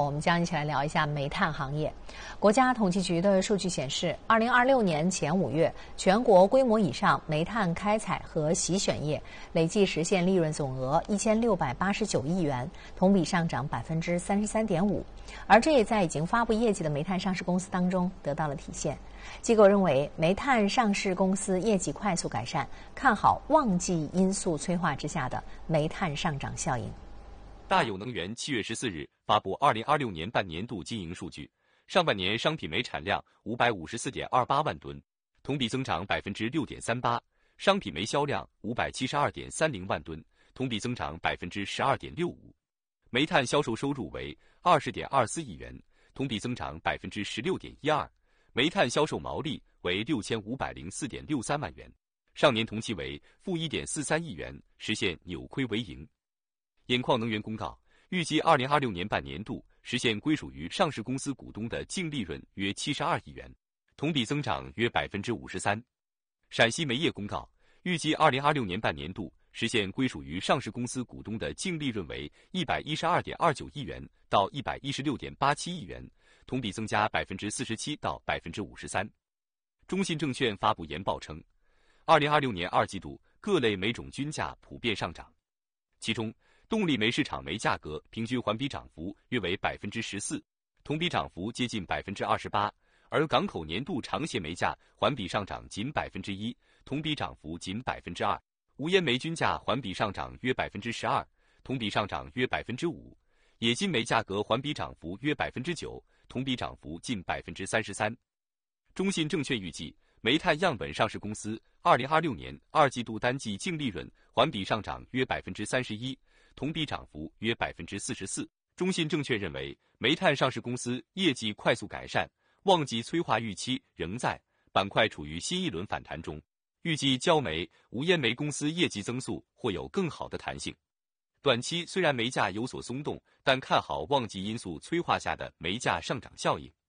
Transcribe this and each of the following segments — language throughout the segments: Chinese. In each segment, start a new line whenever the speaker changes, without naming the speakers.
我们将一起来聊一下煤炭行业。国家统计局的数据显示，2026年前5月，全国规模以上煤炭开采和洗选业累计实现利润总额1689亿元，同比上涨33.5%。而这也在已经发布业绩的煤炭上市公司当中得到了体现。机构认为，煤炭上市公司业绩快速改善，看好旺季因素催化之下的煤炭上涨效应。
大有能源7月14日发布2026年半年度经营数据，上半年商品煤产量554.28万吨，同比增长6.38%；商品煤销量572.30万吨，同比增长12.65%；煤炭销售收入为20.24亿元，同比增长16.12%；煤炭销售毛利为6504.63万元，上年同期为-1.43亿元，实现扭亏为盈。兖矿能源公告，预计2026年半年度实现归属于上市公司股东的净利润约72亿元，同比增长约53%。陕西煤业公告，预计2026年半年度实现归属于上市公司股东的净利润为112.29亿元到116.87亿元，同比增加47%到53%。中信证券发布研报称，2026年2季度各类煤种均价普遍上涨，其中动力煤市场煤价格平均环比涨幅约为14%，同比涨幅接近28%，而港口年度长协煤价环比上涨仅1%，同比涨幅仅2%。无烟煤均价环比上涨约12%，同比上涨约5%。冶金煤价格环比涨幅约9%，同比涨幅近33%。中信证券预计，煤炭样本上市公司2026年2季度单季净利润环比上涨约31%，同比涨幅约44%。中信证券认为，煤炭上市公司业绩快速改善，旺季催化预期仍在，板块处于新一轮反弹中。预计焦煤、无烟煤公司业绩增速或有更好的弹性。短期虽然煤价有所松动，但看好旺季因素催化下的煤价上涨效应。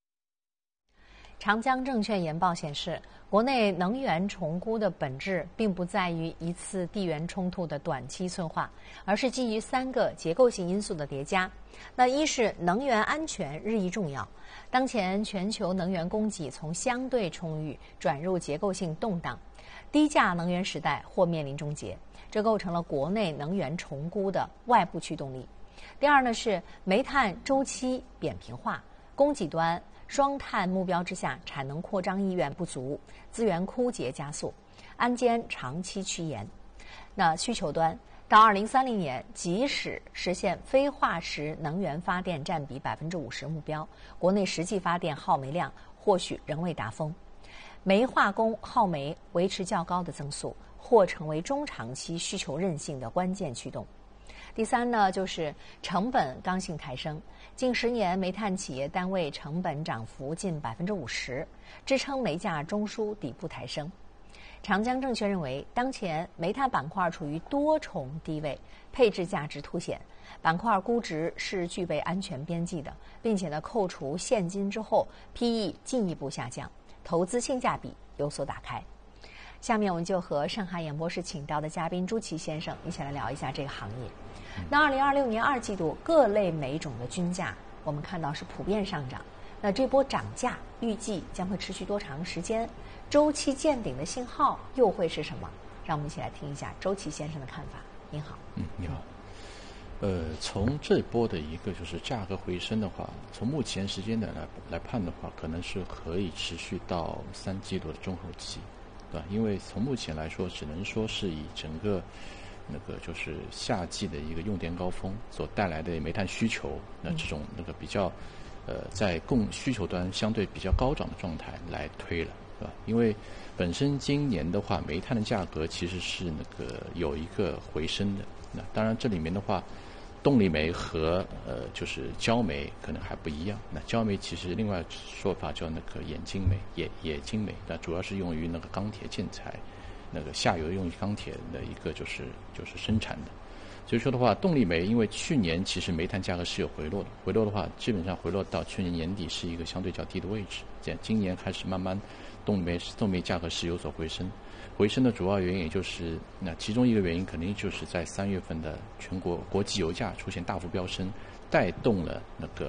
长江证券研报显示，国内能源重估的本质并不在于一次地缘冲突的短期催化，而是基于3个结构性因素的叠加。那一是能源安全日益重要，当前全球能源供给从相对充裕转入结构性动荡，低价能源时代或面临终结，这构成了国内能源重估的外部驱动力。第二呢是煤炭周期扁平化，供给端双碳目标之下，产能扩张意愿不足，资源枯竭加速，安监长期趋严。那需求端，到2030年，即使实现非化石能源发电占比50%目标，国内实际发电耗煤量或许仍未达峰，煤化工耗煤维持较高的增速，或成为中长期需求韧性的关键驱动。第三呢，就是成本刚性抬升。近10年，煤炭企业单位成本涨幅近50%，支撑煤价中枢底部抬升。长江证券认为，当前煤炭板块处于多重低位，配置价值凸显，板块估值是具备安全边际的，并且呢，扣除现金之后 ，PE 进一步下降，投资性价比有所打开。下面我们就和上海演播室请到的嘉宾朱琦先生一起来聊一下这个行业。那2026年2季度各类煤种的均价，我们看到是普遍上涨。那这波涨价预计将会持续多长时间？周期见顶的信号又会是什么？让我们一起来听一下周琦先生的看法。您好。
你好。从这波的一个就是价格回升的话，从目前时间点来判的话，可能是可以持续到3季度的中后期，对吧？因为从目前来说，只能说是以整个那个就是夏季的一个用电高峰所带来的煤炭需求，那这种那个比较在需求端相对比较高涨的状态来推了，对吧？因为本身今年的话，煤炭的价格其实是那个有一个回升的。那当然这里面的话，动力煤和就是焦煤可能还不一样。那焦煤其实另外说法叫那个冶金煤，冶金煤，那主要是用于那个钢铁建材，那个下游用于钢铁的一个就是生产的。所以说的话，动力煤因为去年其实煤炭价格是有回落的，回落的话基本上回落到去年年底是一个相对较低的位置，今年开始慢慢动煤价格是有所回升。回升的主要原因也就是那其中一个原因肯定就是在3月份的全国国际油价出现大幅飙升，带动了那个